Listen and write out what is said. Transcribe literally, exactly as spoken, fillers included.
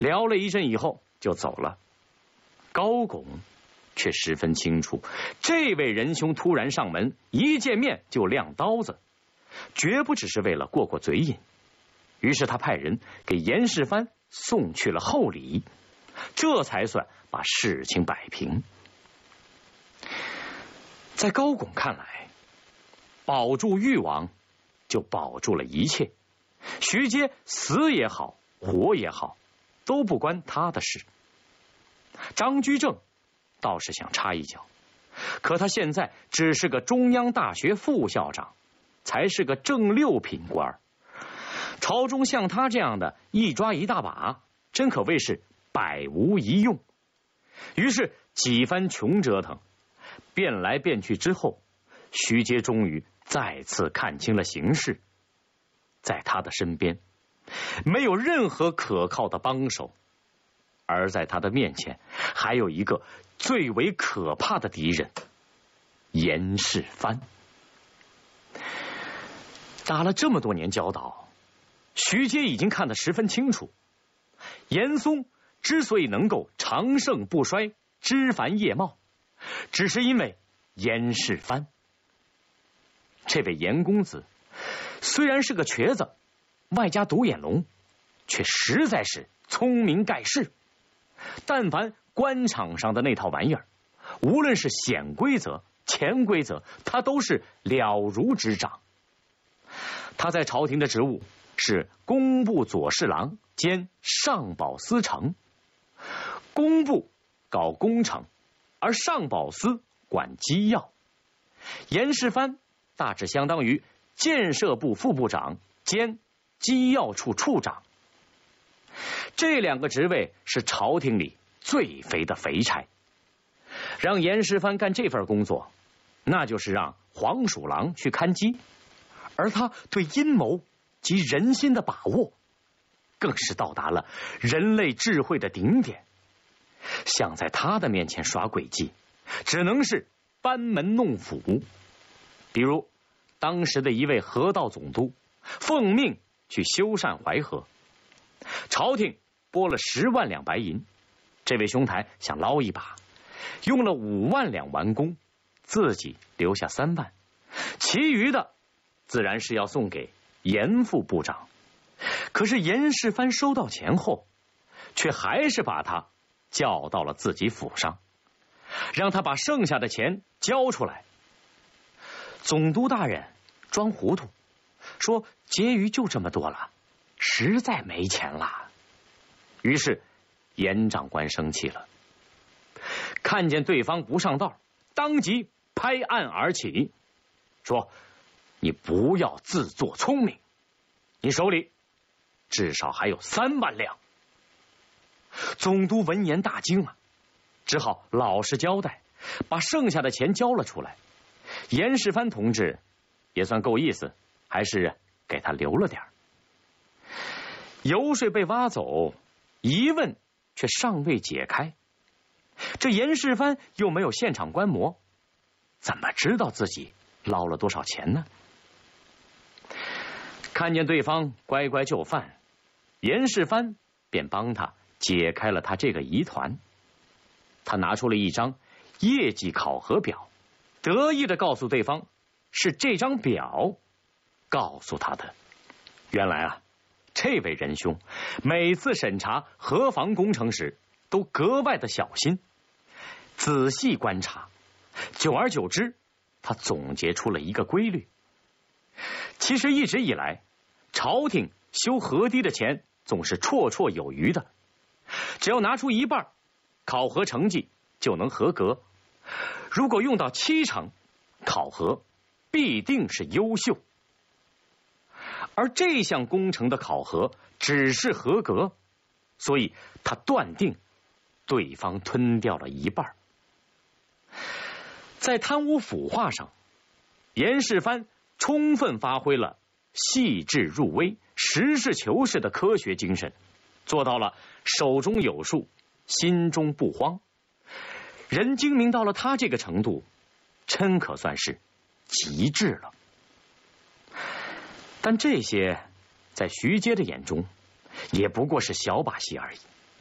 聊了一阵以后就走了。高拱却十分清楚，这位仁兄突然上门，一见面就亮刀子，绝不只是为了过过嘴瘾。于是他派人给严世蕃送去了厚礼，这才算把事情摆平。在高拱看来，保住誉王就保住了一切，徐阶死也好，活也好，都不关他的事。张居正倒是想插一脚，可他现在只是个中央大学副校长，才是个正六品官，朝中像他这样的一抓一大把，真可谓是百无一用。于是几番穷折腾，变来变去之后，徐阶终于再次看清了形势。在他的身边没有任何可靠的帮手，而在他的面前还有一个最为可怕的敌人——严世蕃。打了这么多年交道，徐阶已经看得十分清楚，严嵩之所以能够长盛不衰、枝繁叶茂，只是因为严世蕃。这位严公子虽然是个瘸子，外加独眼龙，却实在是聪明盖世。但凡官场上的那套玩意儿，无论是显规则、潜规则，他都是了如指掌。他在朝廷的职务是工部左侍郎兼上保司丞，工部搞工程，而上保司管机要。严世蕃大致相当于建设部副部长兼机要处处长。这两个职位是朝廷里最肥的肥差，让严世蕃干这份工作，那就是让黄鼠狼去看鸡，而他对阴谋及人心的把握，更是到达了人类智慧的顶点。想在他的面前耍诡计，只能是班门弄斧。比如当时的一位河道总督奉命去修缮淮河，朝廷拨了十万两白银，这位兄台想捞一把，用了五万两完工，自己留下三万，其余的自然是要送给严副部长。可是严世蕃收到钱后，却还是把他叫到了自己府上，让他把剩下的钱交出来。总督大人装糊涂，说结余就这么多了，实在没钱了。于是严长官生气了，看见对方不上道，当即拍案而起，说你不要自作聪明，你手里至少还有三万两。总督闻言大惊啊，只好老实交代，把剩下的钱交了出来。严世蕃同志也算够意思，还是给他留了点。油税被挖走，疑问却尚未解开。这严世蕃又没有现场观摩，怎么知道自己捞了多少钱呢？看见对方乖乖就范，严世蕃便帮他解开了他这个疑团。他拿出了一张业绩考核表，得意地告诉对方，是这张表告诉他的。原来啊，这位仁兄每次审查河防工程时都格外的小心，仔细观察，久而久之，他总结出了一个规律。其实一直以来，朝廷修河堤的钱总是绰绰有余的，只要拿出一半，考核成绩就能合格。如果用到七成，考核必定是优秀。而这项工程的考核只是合格，所以他断定对方吞掉了一半。在贪污腐化上，严世蕃充分发挥了细致入微、实事求是的科学精神，做到了手中有数，心中不慌。人精明到了他这个程度，真可算是极致了。但这些在徐阶的眼中也不过是小把戏而已。